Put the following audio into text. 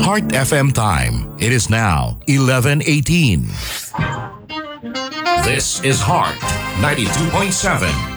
Heart FM time. It is now 11:18. This is Heart 92.7